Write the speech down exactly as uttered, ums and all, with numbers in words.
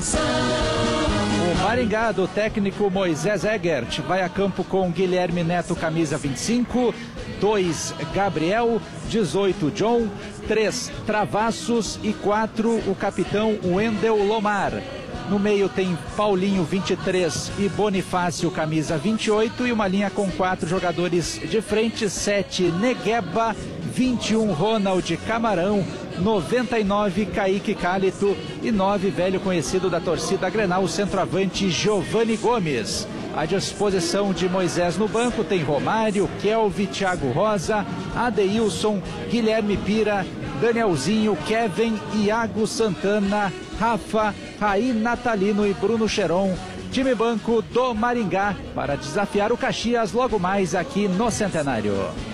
O Maringá do técnico Moisés Egert vai a campo com Guilherme Neto, camisa vinte e cinco, dois Gabriel, dezoito John, três Travassos e quatro o capitão Wendel Lomar. No meio tem Paulinho, vinte e três, e Bonifácio, camisa vinte e oito, e uma linha com quatro jogadores de frente, sete Negueba, vinte e um Ronald Camarão, noventa e nove Kaique Cálito e nove velho conhecido da torcida Grenal, o centroavante Giovanni Gomes. À disposição de Moisés no banco tem Romário, Kelvin, Thiago Rosa, Adeilson, Guilherme Pira, Danielzinho, Kevin, Iago Santana, Rafa, Raí Natalino e Bruno Cheron. Time banco do Maringá para desafiar o Caxias logo mais aqui no Centenário.